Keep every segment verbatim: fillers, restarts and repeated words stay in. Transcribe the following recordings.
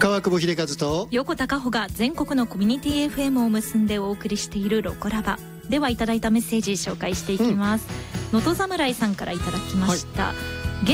川久保秀和と横田加穂が全国のコミュニティ エフエム を結んでお送りしているロコラバでは、いただいたメッセージ紹介していきます。能登、うん、侍さんからいただきました、はい、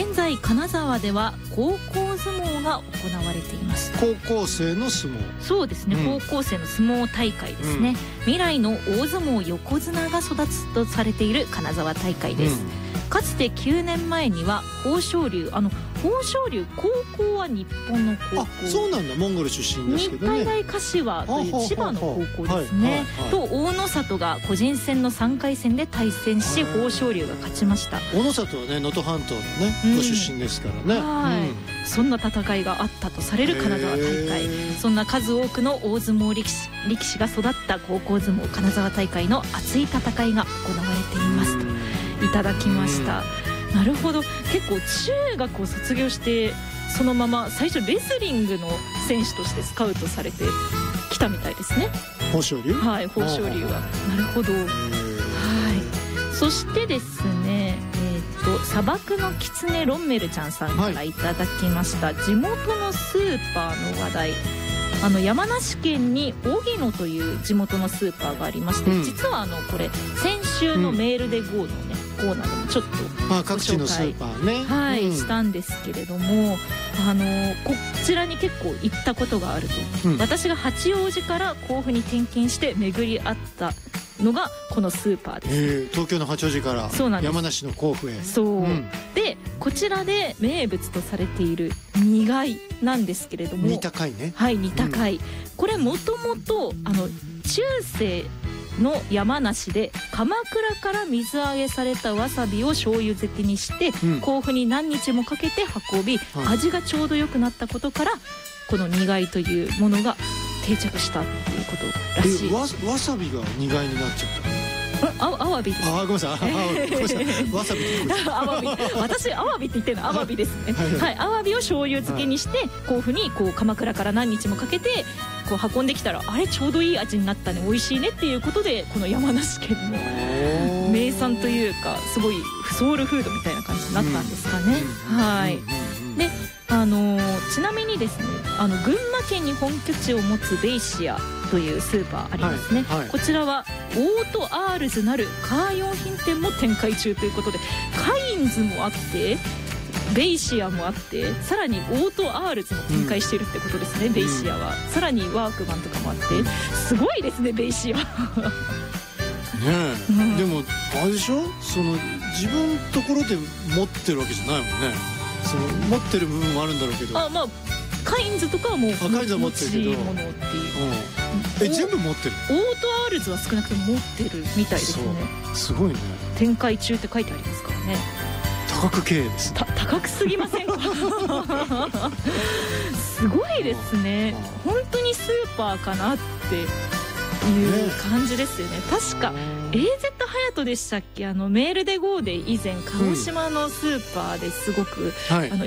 現在金沢では高校相撲が行われていました。 高校生の相撲。 そうですね、うん、高校生の相撲大会ですね、うん、未来の大相撲横綱が育つとされている金沢大会です、うん、かつてきゅうねんまえには豊昇龍、あの豊昇龍高校は日本の高校、 あ、そうなんだ、モンゴル出身ですけどね。 日体大柏という千葉の高校ですね、と大野里が個人戦のさんかい戦で対戦し、豊昇龍が勝ちました。 大野里はね、能登半島のね、うん、ご出身ですからね。 はい、うん、そんな戦いがあったとされる金沢大会。そんな数多くの大相撲力士、力士が育った高校相撲金沢大会の熱い戦いが行われていますといただきました。なるほど、結構中学を卒業してそのまま最初レスリングの選手としてスカウトされてきたみたいですね、 豊昇龍。 はい、豊昇龍は。なるほど。はい。そしてですね、えー、と砂漠のキツネロンメルちゃんさんからいただきました、はい、地元のスーパーの話題。あの山梨県に荻野という地元のスーパーがありまして、うん、実はあのこれ先週のメールで ゴー のね、うん、コーナーでもちょっとまあ、各地のスーパーね、 はい、 うん、 したんですけれども、あのこちらに結構行ったことがあると、うん、私が八王子から甲府に転勤して巡り合ったのがこのスーパーです、 えー、東京の八王子から山梨の甲府へ。 そう、うん、でこちらで名物とされている煮貝なんですけれども、 煮高いね。 はい、煮高い、うん、これもともとあの中世の山梨で鎌倉から水揚げされたわさびを醤油漬けにして、うん、甲府に何日もかけて運び、はい、味がちょうど良くなったことからこの煮貝というものが定着したっていうことらしい。 わ, わさびが煮貝になっちゃった。 あアワビです。 あ、ごめんなさい、ごめんなさい、わさびってアワビ、私アワビって言ってるのアワビですね。はい、はいはい、アワビを醤油漬けにして、はい、甲府にこう鎌倉から何日もかけてこう運んできたら、あれちょうどいい味になったね、美味しいねっていうことで、この山梨県の名産というかすごいソウルフードみたいな感じになったんですかね、うん、はい、であのー、ちなみにですね、あの群馬県に本拠地を持つベイシアというスーパーありますね、はいはい、こちらはオートアールズなるカー用品店も展開中ということで、カインズもあってベイシアもあって、さらにオートアールズも展開しているってことですね、うん、ベイシアは。さらにワークマンとかもあって、すごいですねベイシアねえ、うん、でもあれでしょ、その自分のところで持ってるわけじゃないもんね。その持ってる部分もあるんだろうけど、 あ、まあカインズとかはもうカインズは持ってるけど、持ち物っていう、うん、え全部持ってる。 オートアールズは少なくとも持ってるみたいですね。 すごいね。展開中って書いてありますからね。 多角経営ですね。 高くすぎませんかすごいですね。本当にスーパーかなっていう感じですよね。確か エーゼット ハヤトでしたっけ、あのメールで ゴー で以前鹿児島のスーパーですごく、うん、あの